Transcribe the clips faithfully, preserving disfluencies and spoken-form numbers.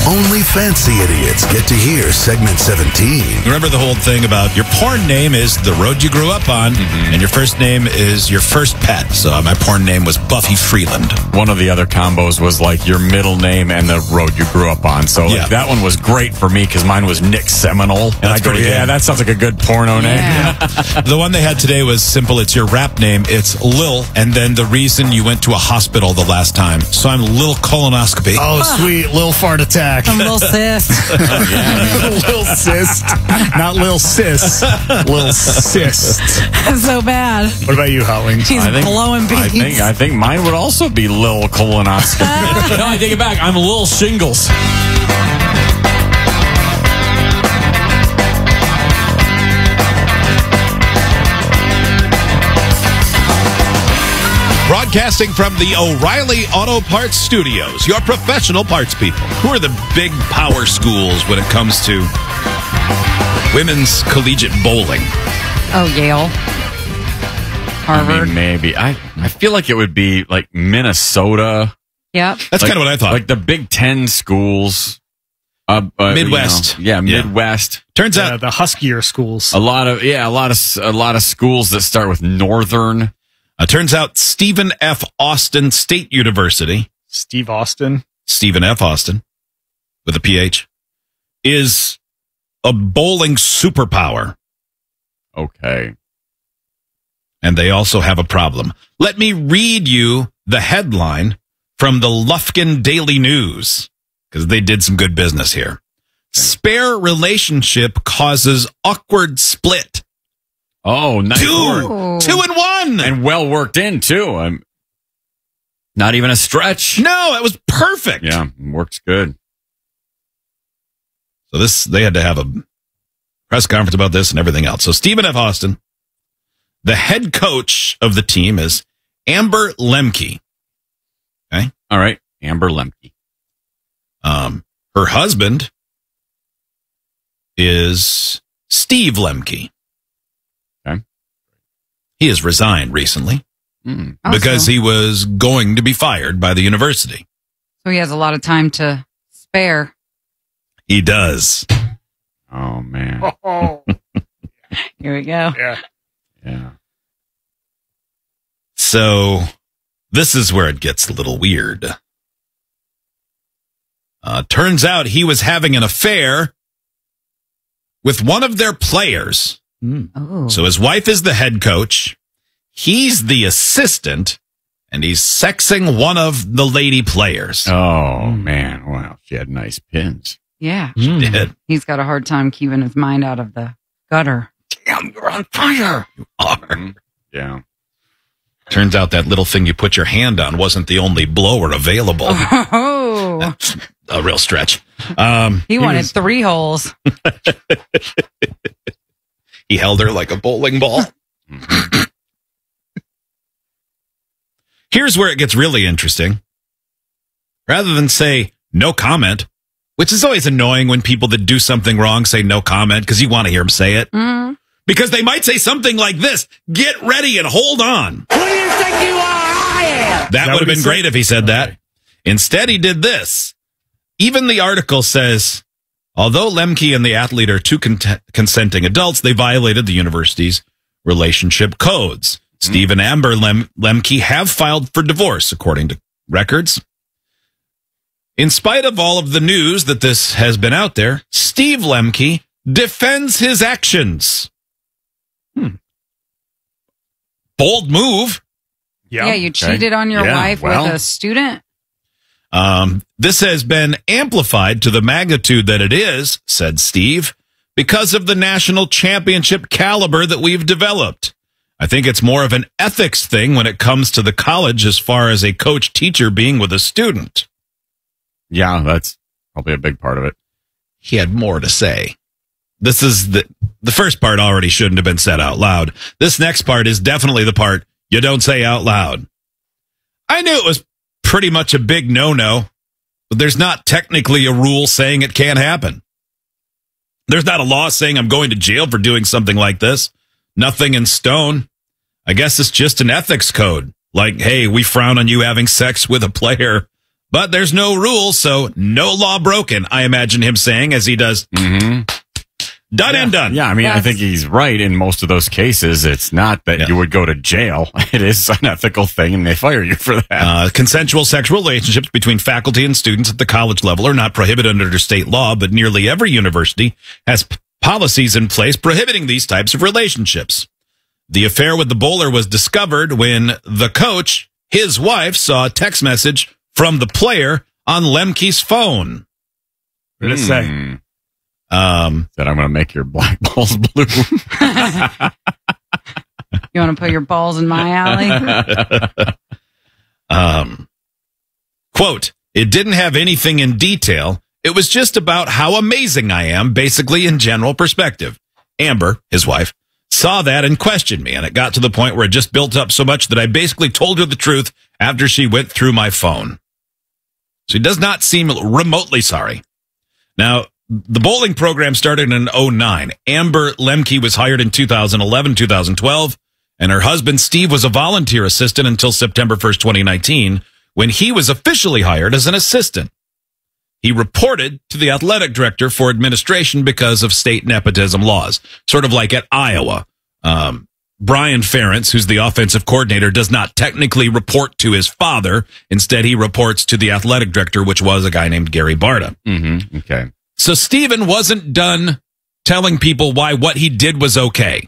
Only fancy idiots get to hear segment seventeen. Remember the whole thing about your porn name is the road you grew up on, mm-hmm. and your first name is your first pet. So my porn name was Buffy Freeland. One of the other combos was like your middle name and the road you grew up on. So yeah. like, that one was great for me because mine was Nick Seminole. And That's I go, pretty yeah, good. that sounds like a good porno name. Yeah. Yeah. The one they had today was simple. It's your rap name. It's Lil, and then the reason you went to a hospital the last time. So I'm Lil Colonoscopy. Oh, sweet. Lil fart attack. A little cyst. Oh, yeah. Lil cyst. Not Lil sis. Lil cyst. So bad. What about you, Hot Wings? He's I think, blowing beans. I think I think mine would also be Lil Colonoscopy. No, I take it back. I'm Lil Shingles. Broadcasting from the O'Reilly Auto Parts Studios, your professional parts people. Who are the big power schools when it comes to women's collegiate bowling? Oh, Yale. Harvard. I mean, maybe. I, I feel like it would be like Minnesota. Yep. That's like, kind of what I thought. Like the Big Ten schools. Uh, uh, Midwest. You know, yeah, Yeah. Midwest. Turns Uh, out the huskier schools. A lot of yeah, a lot of a lot of schools that start with Northern. Uh, turns out Stephen F. Austin State University, Steve Austin. Stephen F. Austin, with a P H, is a bowling superpower. Okay. And they also have a problem. Let me read you the headline from the Lufkin Daily News, because they did some good business here. Spare relationship causes awkward split. Oh, nice Two, work. two and one. And well worked in, too. I'm not even a stretch. No, it was perfect. Yeah, works good. So this, they had to have a press conference about this and everything else. So Stephen F. Austin, the head coach of the team is Amber Lemke. Okay. All right. Amber Lemke. Um, her husband is Steve Lemke. Okay. He has resigned recently Mm. Oh, because so, he was going to be fired by the university. so he has a lot of time to spare. He does. Oh, man. Oh, Here we go. yeah. Yeah. So this is where it gets a little weird. Uh, turns out he was having an affair with one of their players. Oh. So his wife is the head coach. He's the assistant, and he's sexing one of the lady players. Oh, man. Wow. She had nice pins. Yeah. Did. He's got a hard time keeping his mind out of the gutter. Damn, you're on fire. You are. Mhm. Yeah. Turns out that little thing you put your hand on wasn't the only blower available. Oh. A real stretch. Um, He wanted was- three holes. He held her like a bowling ball. Here's where it gets really interesting. Rather than say no comment, which is always annoying when people that do something wrong say no comment because you want to hear them say it. Mm. Because they might say something like this. Get ready and hold on. Who do you think you are? I am. That that would what have he been said? great if he said that. Instead, he did this. Even the article says, although Lemke and the athlete are two con- consenting adults, they violated the university's relationship codes. Steve and Amber Lem- Lemke have filed for divorce, according to records. In spite of all of the news that this has been out there, Steve Lemke defends his actions. Hmm. Bold move. Yeah. Yeah, you cheated on your Yeah, wife well. with a student. Um, this has been amplified to the magnitude that it is, said Steve, because of the national championship caliber that we've developed. I think it's more of an ethics thing when it comes to the college as far as a coach teacher being with a student. Yeah, that's probably a big part of it. He had more to say. This is the, the first part already shouldn't have been said out loud. This next part is definitely the part you don't say out loud. I knew it was pretty much a big no-no, but there's not technically a rule saying it can't happen. There's not a law saying I'm going to jail for doing something like this. Nothing in stone. I guess it's just an ethics code. Like, hey, we frown on you having sex with a player But there's no rule, so no law broken, I imagine him saying as he does. Mm-hmm. Done yeah. and done. Yeah, I mean, Yes. I think he's right in most of those cases. It's not that Yeah. you would go to jail. It is an ethical thing, and they fire you for that. Uh, consensual sexual relationships between faculty and students at the college level are not prohibited under state law, but nearly every university has p- policies in place prohibiting these types of relationships. The affair with the bowler was discovered when the coach, his wife, saw a text message from the player on Lemke's phone. What did it say? Hmm. Um, That I'm going to make your black balls blue. You want to put your balls in my alley? um, quote, it didn't have anything in detail. It was just about how amazing I am, basically in general perspective. Amber, his wife, saw that and questioned me, and it got to the point where it just built up so much that I basically told her the truth after she went through my phone. So he does not seem remotely sorry. Now, the bowling program started in oh nine. Amber Lemke was hired in two thousand eleven, two thousand twelve, and her husband Steve was a volunteer assistant until September first, twenty nineteen, when he was officially hired as an assistant. He reported to the athletic director for administration because of state nepotism laws, sort of like at Iowa. Um, Brian Ferentz, who's the offensive coordinator, does not technically report to his father. Instead, he reports to the athletic director, which was a guy named Gary Barta. Mm-hmm. Okay. So Stephen wasn't done telling people why what he did was okay.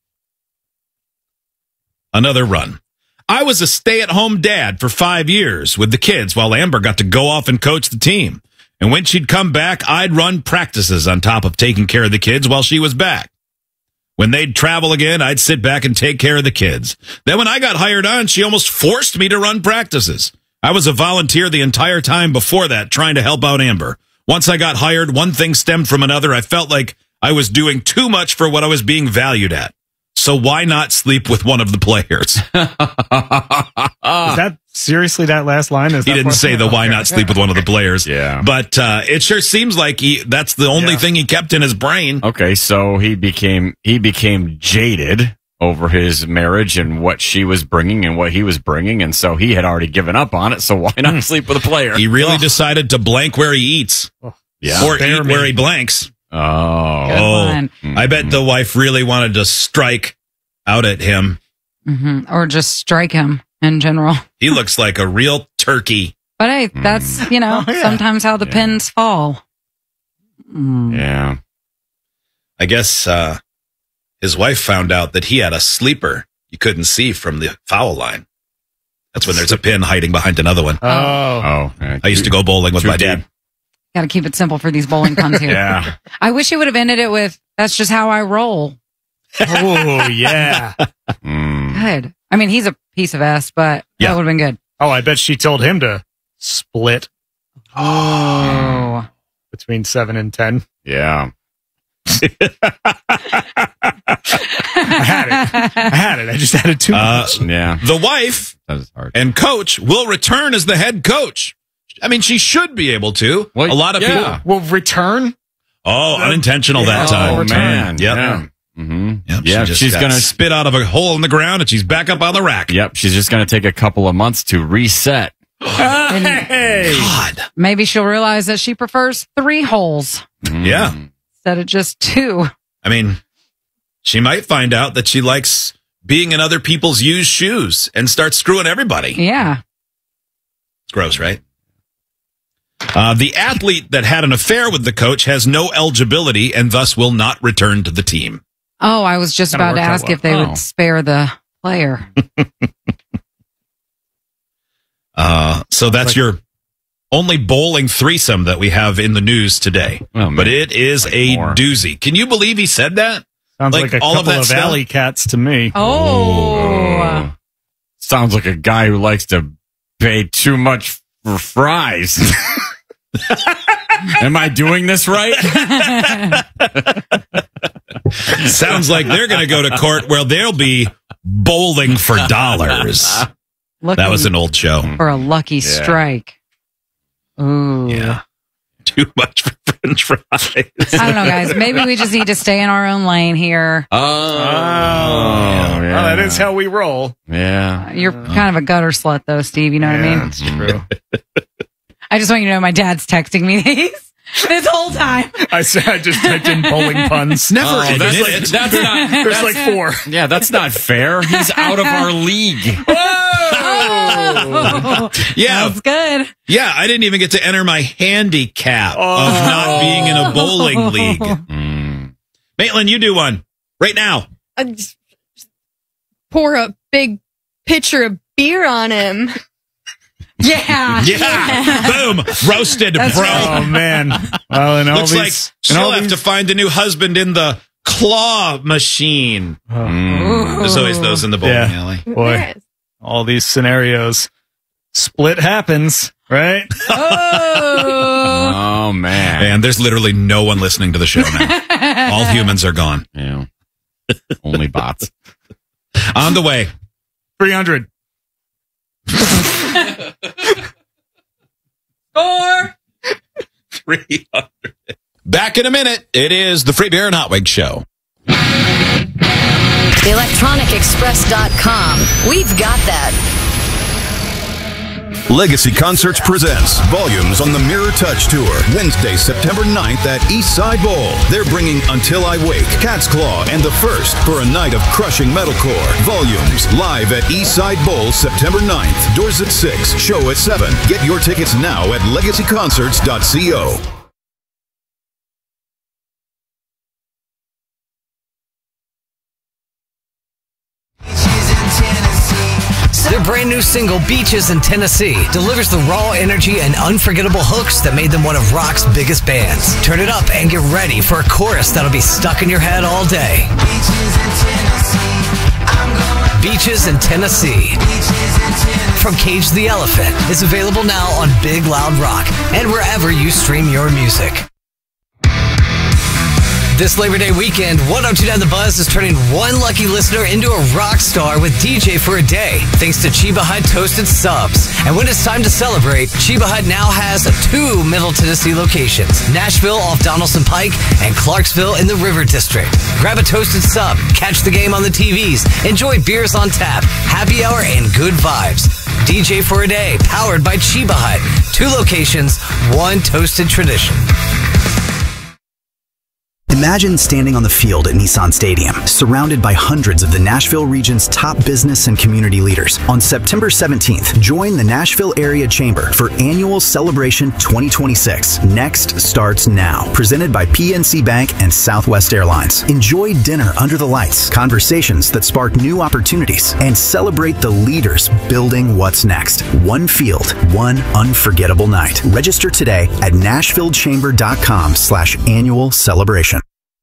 Another run. I was a stay-at-home dad for five years with the kids while Amber got to go off and coach the team. And when she'd come back, I'd run practices on top of taking care of the kids while she was back. When they'd travel again, I'd sit back and take care of the kids. Then when I got hired on, she almost forced me to run practices. I was a volunteer the entire time before that, trying to help out Amber. Once I got hired, one thing stemmed from another. I felt like I was doing too much for what I was being valued at. So why not sleep with one of the players? Is that seriously that last line? Is He that didn't what- say the why not sleep with one of the players. Yeah. But uh, it sure seems like he that's the only Yeah. thing he kept in his brain. Okay, so he became he became jaded over his marriage and what she was bringing and what he was bringing, and so he had already given up on it. So why not sleep with a player? He really decided to blank where he eats. Yeah. Or Spare eat me. where he blanks. Oh, Good Oh, one. I bet the wife really wanted to strike out at him. hmm Or just strike him in general. He looks like a real turkey. But hey, that's, you know, Oh, yeah. sometimes how the Yeah. pins fall. Mm. yeah. I guess uh, his wife found out that he had a sleeper you couldn't see from the foul line. That's when there's a pin hiding behind another one. Oh, Oh, yeah. I used to go bowling with Too my deep. dad. Got to keep it simple for these bowling puns here. Yeah. I wish he would have ended it with, that's just how I roll. oh yeah. Mm. Good. I mean, he's a piece of ass, but Yeah. that would have been good. Oh, I bet she told him to split Oh. between seven and ten. Yeah. I had it. I had it. I just added too Uh, much. Yeah. The wife That is hard. and coach will return as the head coach. I mean, she should be able to. Well, a lot of yeah. people. Will return. Oh, unintentional that Yeah. time. Oh, man. Yep. Yeah. Mm-hmm. Yep, Yeah, she just she's got gonna spit out of a hole in the ground and she's back up on the rack. Yep, she's just going to take a couple of months to reset. Hey. God. Maybe she'll realize that she prefers three holes Mm. Yeah. instead of just two. I mean, she might find out that she likes being in other people's used shoes and start screwing everybody. Yeah. It's gross, right? Uh, the athlete that had an affair with the coach has no eligibility and thus will not return to the team. Oh, I was just Kinda about to worked out ask well. if they Oh. would spare the player. Uh, so that's like- your only bowling threesome that we have in the news today. Oh, man. But it is Like a more. doozy. Can you believe he said that? Sounds Like like, a all of couple that of, stuff? alley cats to me. Oh. Sounds like a guy who likes to pay too much for fries. Am I doing this right? Sounds like they're going to go to court where they'll be bowling for dollars. Looking That was an old show. for a lucky strike. Ooh. Yeah. Too much for French fries. I don't know, guys. Maybe we just need to stay in our own lane here. Oh, Oh, yeah. well, that is how we roll. Yeah. You're kind of a gutter slut, though, Steve. You know what I Yeah, mean? that's true. I just want you to know my dad's texting me these this whole time. I said I just typed in bowling puns. Never Oh, admit that's, it. that's not. There's that's- like four. Yeah, that's not fair. He's out of our league. Oh, Yeah. that's good. Yeah, I didn't even get to enter my handicap of not being in a bowling league. Mm. Maitland, you do one right now. I just pour a big pitcher of beer on him. Yeah. Yeah. Boom. Roasted, That's bro. right. Oh man. Well, and all Looks these, like and she'll all have these, to find a new husband in the claw machine. Mm. There's always those in the bowling Yeah. alley. boy, Yes. all these scenarios. Split happens, right? Oh. Oh man. And there's literally no one listening to the show now. All humans are gone. Yeah. Only bots. On the way. three hundred. Four. three hundred. Back in a minute. It is the Free Beer and Hot Wig Show. electronic express dot com. We've got that. Legacy Concerts presents Volumes on the Mirror Touch Tour, Wednesday, September ninth at Eastside Bowl. They're bringing Until I Wake, Cat's Claw, and The First for a night of crushing metalcore. Volumes, live at Eastside Bowl, September ninth. Doors at six, show at seven. Get your tickets now at legacy concerts dot co. Their brand new single, Beaches in Tennessee, delivers the raw energy and unforgettable hooks that made them one of rock's biggest bands. Turn it up and get ready for a chorus that'll be stuck in your head all day. Beaches in Tennessee from Cage the Elephant is available now on Big Loud Rock and wherever you stream your music. This Labor Day weekend, one oh two point nine The Buzz is turning one lucky listener into a rock star with D J for a day, thanks to Chiba Hut Toasted Subs. And when it's time to celebrate, Chiba Hut now has two Middle Tennessee locations, Nashville off Donaldson Pike and Clarksville in the River District. Grab a toasted sub, catch the game on the T Vs, enjoy beers on tap, happy hour, and good vibes. D J for a day, powered by Chiba Hut. Two locations, one toasted tradition. Imagine standing on the field at Nissan Stadium, surrounded by hundreds of the Nashville region's top business and community leaders. On September seventeenth, join the Nashville Area Chamber for Annual Celebration twenty twenty-six. Next starts now. Presented by P N C Bank and Southwest Airlines. Enjoy dinner under the lights, conversations that spark new opportunities, and celebrate the leaders building what's next. One field, one unforgettable night. Register today at nashville chamber dot com slash annual celebration.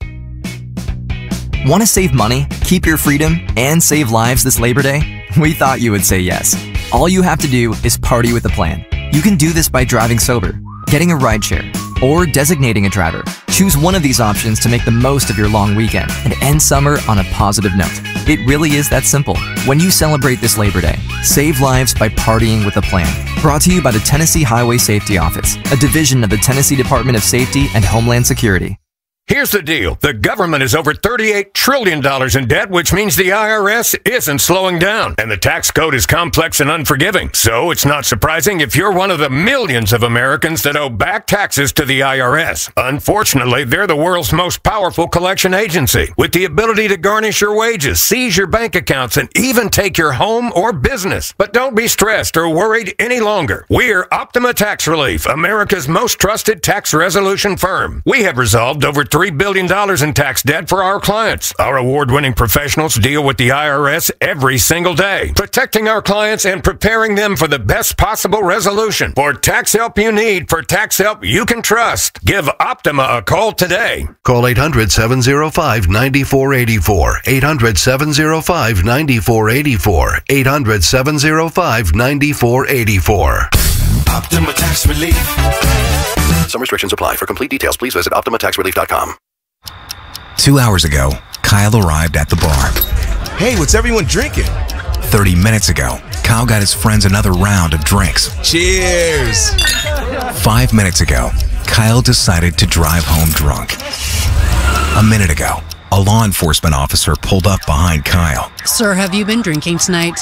Want to save money, keep your freedom, and save lives this Labor Day? We thought you would say yes. All you have to do is party with a plan. You can do this by driving sober, getting a rideshare, or designating a driver. Choose one of these options to make the most of your long weekend and end summer on a positive note. It really is that simple. When you celebrate this Labor Day, save lives by partying with a plan. Brought to you by the Tennessee Highway Safety Office, a division of the Tennessee Department of Safety and Homeland Security. Here's the deal. The government is over thirty-eight trillion dollars in debt, which means the I R S isn't slowing down. And the tax code is complex and unforgiving. So it's not surprising if you're one of the millions of Americans that owe back taxes to the I R S. Unfortunately, they're the world's most powerful collection agency, with the ability to garnish your wages, seize your bank accounts, and even take your home or business. But don't be stressed or worried any longer. We're Optima Tax Relief, America's most trusted tax resolution firm. We have resolved over three billion dollars in tax debt for our clients. Our award-winning professionals deal with the I R S every single day, protecting our clients and preparing them for the best possible resolution. For tax help you need, for tax help you can trust, give Optima a call today. Call eight hundred, seven oh five, nine four eight four. eight hundred, seven oh five, nine four eight four. eight hundred, seven oh five, nine four eight four. Optima Tax Relief. Some restrictions apply. For complete details, please visit optima tax relief dot com. Two hours ago, Kyle arrived at the bar. Hey, what's everyone drinking? Thirty minutes ago, Kyle got his friends another round of drinks. Cheers! Five minutes ago, Kyle decided to drive home drunk. A minute ago, a law enforcement officer pulled up behind Kyle. Sir, have you been drinking tonight?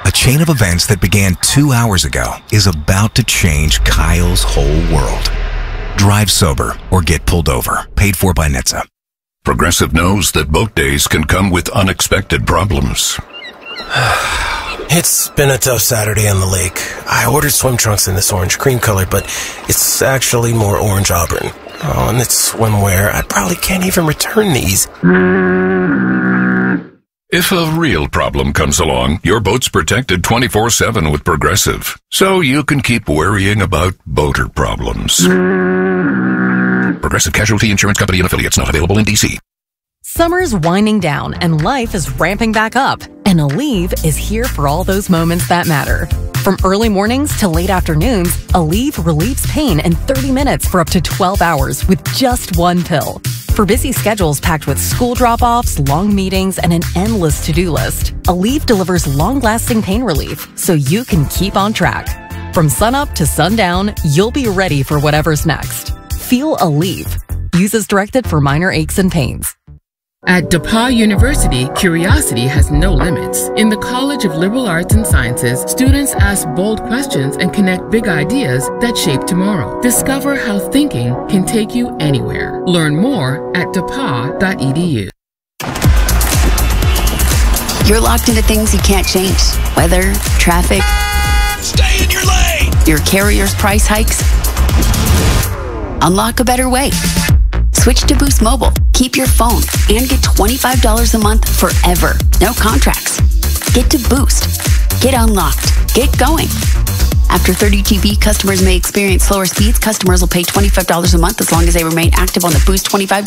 A chain of events that began two hours ago is about to change Kyle's whole world. Drive sober or get pulled over. Paid for by N H T S A. Progressive knows that boat days can come with unexpected problems. It's been a tough Saturday on the lake. I ordered swim trunks in this orange cream color, but it's actually more orange auburn. Oh, and it's swimwear. I probably can't even return these. If a real problem comes along, your boat's protected twenty-four seven with Progressive, so you can keep worrying about boater problems. Progressive Casualty Insurance Company and Affiliates, not available in D C. Summer's winding down and life is ramping back up, and Aleve is here for all those moments that matter. From early mornings to late afternoons, Aleve relieves pain in thirty minutes for up to twelve hours with just one pill. For busy schedules packed with school drop-offs, long meetings, and an endless to-do list, Aleve delivers long-lasting pain relief so you can keep on track. From sunup to sundown, you'll be ready for whatever's next. Feel Aleve. Use as directed for minor aches and pains. At DePauw University, curiosity has no limits. In the College of Liberal Arts and Sciences, students ask bold questions and connect big ideas that shape tomorrow. Discover how thinking can take you anywhere. Learn more at depaw dot e d u. You're locked into things you can't change. Weather, traffic. Stay in your lane! Your carrier's price hikes. Unlock a better way. Switch to Boost Mobile. Keep your phone and get twenty-five dollars a month forever. No contracts. Get to Boost. Get unlocked. Get going. After thirty G B, customers may experience slower speeds. Customers will pay twenty-five dollars a month as long as they remain active on the Boost twenty-five